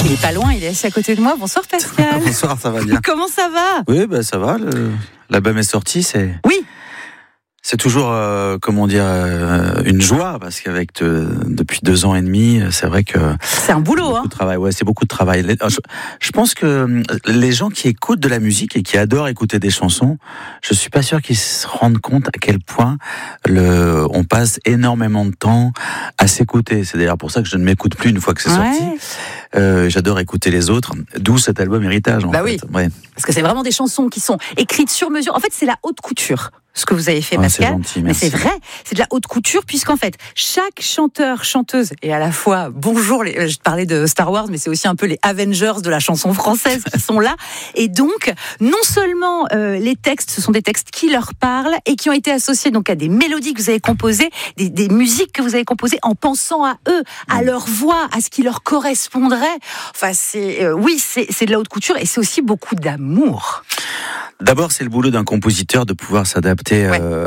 Il est pas loin, il est assis à côté de moi. Bonsoir Pascal. Bonsoir, ça va bien. Comment ça va? Oui, ça va. L'album est sorti, Oui. C'est toujours, une joie, parce qu'avec depuis 2 ans et demi, c'est vrai que c'est un boulot, beaucoup de travail. Ouais, c'est beaucoup de travail. Je pense que les gens qui écoutent de la musique et qui adorent écouter des chansons, je suis pas sûr qu'ils se rendent compte à quel point on passe énormément de temps à s'écouter. C'est d'ailleurs pour ça que je ne m'écoute plus une fois que c'est sorti. J'adore écouter les autres, d'où cet album Héritage. En fait. Oui. Ouais. Parce que c'est vraiment des chansons qui sont écrites sur mesure. En fait, c'est la haute couture. Ce que vous avez fait, Pascal. C'est gentil, mais c'est vrai, c'est de la haute couture, puisqu'en fait, chaque chanteur, chanteuse, et à la fois, je parlais de Star Wars, mais c'est aussi un peu les Avengers de la chanson française qui sont là. Et donc, non seulement les textes, ce sont des textes qui leur parlent et qui ont été associés donc à des mélodies que vous avez composées, des musiques que vous avez composées en pensant à eux, à leur voix, à ce qui leur correspondrait. Enfin, c'est de la haute couture et c'est aussi beaucoup d'amour. D'abord, c'est le boulot d'un compositeur de pouvoir s'adapter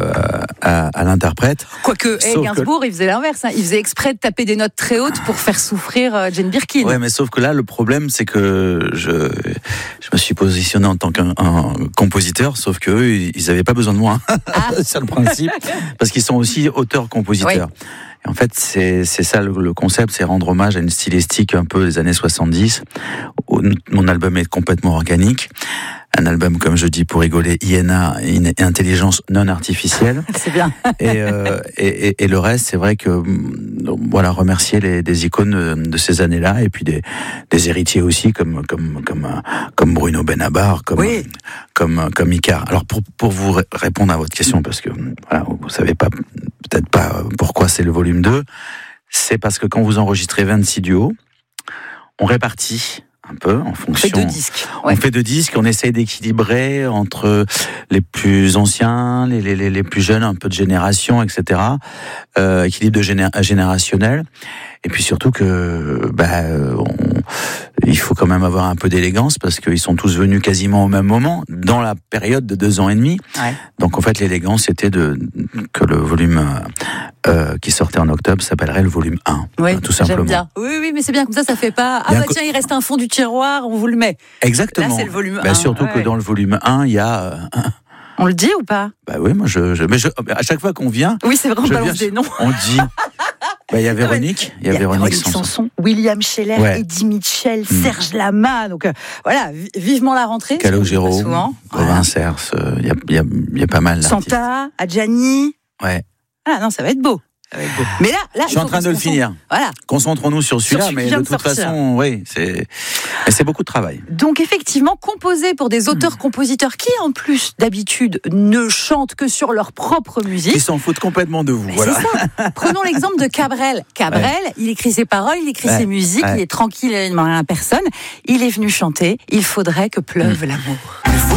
à l'interprète. Quoique, Gainsbourg, il faisait l'inverse. Il faisait exprès de taper des notes très hautes pour faire souffrir Jane Birkin. Ouais, mais sauf que là, le problème, c'est que je me suis positionné en tant qu'un compositeur, sauf que eux, ils n'avaient pas besoin de moi. C'est le principe, parce qu'ils sont aussi auteurs-compositeurs. Oui. Et en fait, c'est ça le concept, c'est rendre hommage à une stylistique un peu des années 70. Mon album est complètement organique. Un album, comme je dis pour rigoler, INA, intelligence non artificielle. C'est bien. Et le reste, c'est vrai que, remercier des icônes de ces années-là, et puis des héritiers aussi, comme Bruno Benabar, comme Icare. Alors, pour vous répondre à votre question, parce que, vous savez peut-être pas pourquoi c'est le volume 2, c'est parce que quand vous enregistrez 26 duos, on répartit un peu en fonction. On fait 2 disques. On fait 2 disques, on essaye d'équilibrer entre les plus anciens, les plus jeunes, un peu de génération, etc. Équilibre générationnel. Et puis surtout que il faut quand même avoir un peu d'élégance, parce qu'ils sont tous venus quasiment au même moment, dans la période de 2 ans et demi. Ouais. Donc en fait, l'élégance était que le volume qui sortait en octobre s'appellerait le volume 1. Oui, tout simplement. J'aime bien. Oui, mais c'est bien, comme ça fait pas... tiens, il reste un fond du tiroir, on vous le met. Exactement. Là, c'est le volume 1. Surtout que dans le volume 1, il y a... On le dit ou pas? Oui, moi, mais à chaque fois qu'on vient... Oui, c'est vrai, on balance des noms. On dit... Il y a Véronique, Véronique Sanson, William Scheller, Eddie Mitchell, Serge Lama. Donc vivement la rentrée. Calogero, Gauvin Cers, il y a pas mal d'artistes. Santa, Adjani. Ouais. Non, ça va être beau. Mais là, je suis en train de le finir. Voilà. Concentrons-nous sur celui-là, mais de toute façon, c'est beaucoup de travail. Donc effectivement, composé pour des auteurs-compositeurs qui, en plus d'habitude, ne chantent que sur leur propre musique. Ils s'en foutent complètement de vous. C'est ça. Prenons l'exemple de Cabrel. Il écrit ses paroles, il écrit ses musiques, il est tranquille, il ne demande rien à personne. Il est venu chanter. Il faudrait que pleuve l'amour.